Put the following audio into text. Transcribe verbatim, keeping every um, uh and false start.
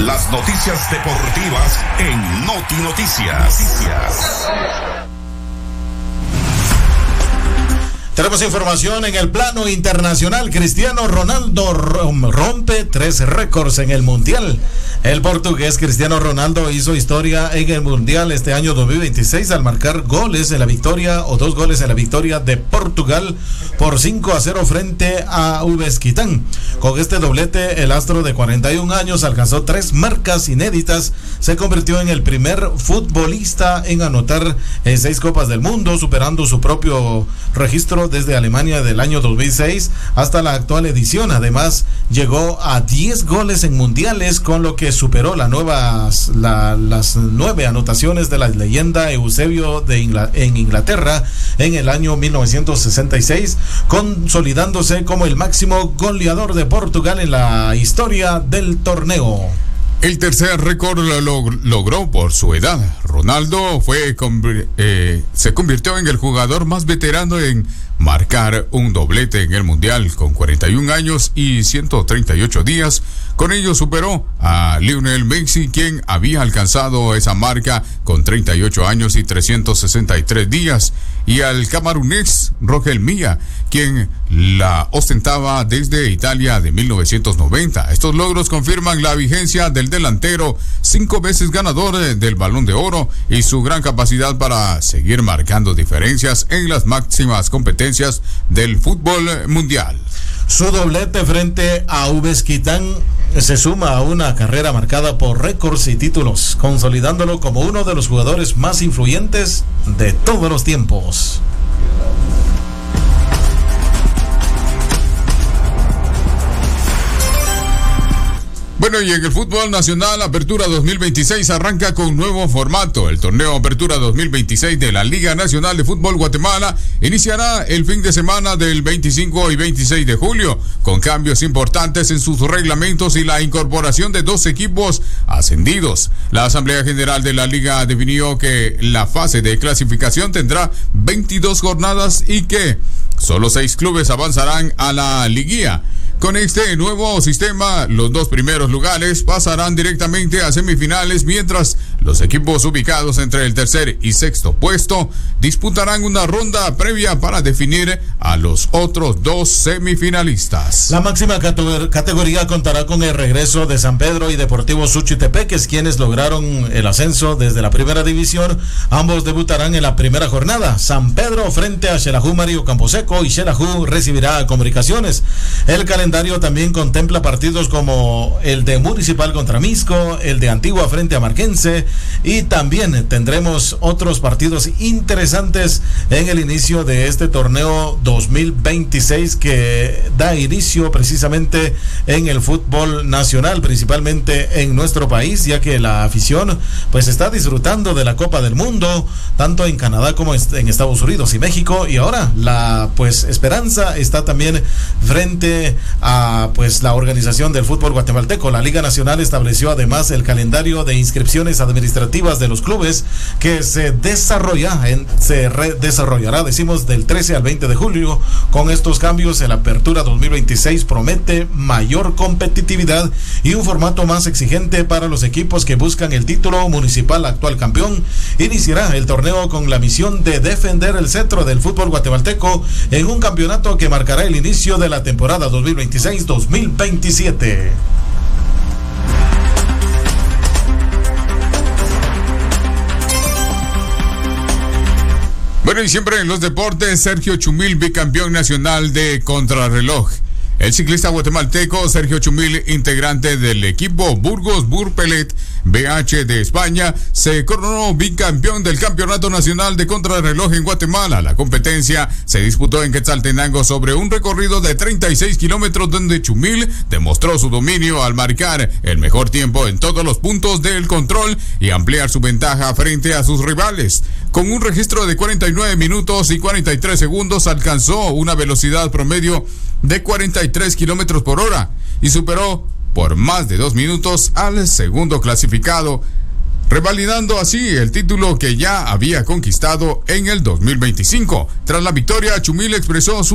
Las noticias deportivas en Noti Noticias. Tenemos información en el plano internacional. Cristiano Ronaldo rompe tres récords en el Mundial. El portugués Cristiano Ronaldo hizo historia en el Mundial este año dos mil veintiséis al marcar goles en la victoria o dos goles en la victoria de Portugal por cinco a cero frente a Uzbekistán. Con este doblete, el astro de cuarenta y un años alcanzó tres marcas inéditas. Se convirtió en el primer futbolista en anotar en seis Copas del Mundo, superando su propio registro desde Alemania del año dos mil seis hasta la actual edición. Además, llegó a diez goles en mundiales, con lo que superó la nuevas, la, las nueve anotaciones de la leyenda Eusebio de Ingl- en Inglaterra en el año mil novecientos sesenta y seis, consolidándose como el máximo goleador de Portugal en la historia del torneo. El tercer récord lo, lo logró por su edad. Ronaldo fue eh, se convirtió en el jugador más veterano en marcar un doblete en el Mundial con cuarenta y un años y ciento treinta y ocho días. Con ello superó a Lionel Messi, quien había alcanzado esa marca con treinta y ocho años y trescientos sesenta y tres días, y al camerunés Rogel Milla, quien la ostentaba desde Italia de mil novecientos noventa. Estos logros confirman la vigencia del delantero, cinco veces ganador del Balón de Oro, y su gran capacidad para seguir marcando diferencias en las máximas competencias del fútbol mundial. Su doblete frente a Uzbekistán se suma a una carrera marcada por récords y títulos, consolidándolo como uno de los jugadores más influyentes de todos los tiempos. Bueno, y en el fútbol nacional, Apertura dos mil veintiséis arranca con nuevo formato. El torneo Apertura dos mil veintiséis de la Liga Nacional de Fútbol Guatemala iniciará el fin de semana del veinticinco y veintiséis de julio, con cambios importantes en sus reglamentos y la incorporación de dos equipos ascendidos. La Asamblea General de la Liga definió que la fase de clasificación tendrá veintidós jornadas y que solo seis clubes avanzarán a la liguilla. Con este nuevo sistema, los dos primeros lugares pasarán directamente a semifinales, mientras los equipos ubicados entre el tercer y sexto puesto disputarán una ronda previa para definir a los otros dos semifinalistas. La máxima categoría contará con el regreso de San Pedro y Deportivo Suchitepeques, quienes lograron el ascenso desde la primera división. Ambos debutarán en la primera jornada. San Pedro frente a Xelajú Mario Camposeco, y Xelajú recibirá a Comunicaciones. El calendario también contempla partidos como el de Municipal contra Misco, el de Antigua frente a Marquense, y también tendremos otros partidos interesantes en el inicio de este torneo dos mil veintiséis, que da inicio precisamente en el fútbol nacional, principalmente en nuestro país, ya que la afición pues está disfrutando de la Copa del Mundo tanto en Canadá como en Estados Unidos y México, y ahora la pues esperanza está también frente a pues la organización del fútbol guatemalteco. La Liga Nacional estableció además el calendario de inscripciones administrativas de los clubes, que se desarrolla en, se re desarrollará, decimos, del trece al veinte de julio. Con estos cambios, el Apertura dos mil veintiséis promete mayor competitividad y un formato más exigente para los equipos que buscan el título municipal actual campeón. Iniciará el torneo con la misión de defender el cetro del fútbol guatemalteco en un campeonato que marcará el inicio de la temporada dos mil veintiséis dos mil veintisiete. Bueno, y siempre en los deportes, Sergio Chumil, bicampeón nacional de contrarreloj. El ciclista guatemalteco Sergio Chumil, integrante del equipo Burgos Burpelet B H de España, se coronó bicampeón del Campeonato Nacional de Contrarreloj en Guatemala. La competencia se disputó en Quetzaltenango sobre un recorrido de treinta y seis kilómetros, donde Chumil demostró su dominio al marcar el mejor tiempo en todos los puntos del control y ampliar su ventaja frente a sus rivales. Con un registro de cuarenta y nueve minutos y cuarenta y tres segundos, alcanzó una velocidad promedio de cuarenta y tres kilómetros por hora y superó por más de dos minutos al segundo clasificado, revalidando así el título que ya había conquistado en el dos mil veinticinco. Tras la victoria, Chumil expresó su